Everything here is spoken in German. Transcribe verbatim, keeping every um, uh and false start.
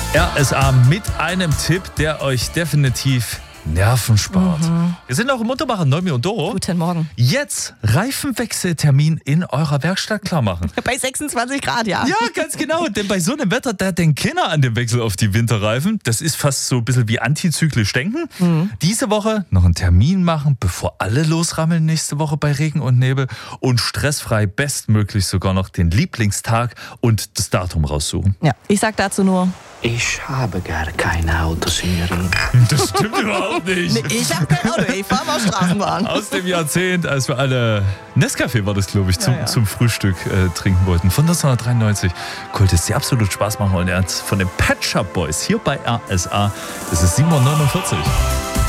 R S A mit einem Tipp, der euch definitiv Nerven spart. Mhm. Wir sind auch im Untermacher, Neumi und Doro. Guten Morgen. Jetzt Reifenwechseltermin in eurer Werkstatt klar machen. Bei sechsundzwanzig Grad, ja. Ja, ganz genau. Denn bei so einem Wetter, da denkt keiner an den Wechsel auf die Winterreifen. Das ist fast so ein bisschen wie antizyklisch denken. Mhm. Diese Woche noch einen Termin machen, bevor alle losrammeln nächste Woche bei Regen und Nebel. Und stressfrei bestmöglich sogar noch den Lieblingstag und das Datum raussuchen. Ja, ich sag dazu nur... Ich habe gar keine Autosignerin. Das stimmt überhaupt nicht. Nee, ich habe kein Auto, ich fahre mal Straßenbahn. Aus dem Jahrzehnt, als wir alle Nescafé war das, glaube ich, zum, ja, ja. zum Frühstück äh, trinken wollten. Von neunzehnhundertdreiundneunzig. Konnte es dir absolut Spaß machen. Und er hat von den Pet Shop Boys hier bei R S A. Das ist sieben Uhr neunundvierzig.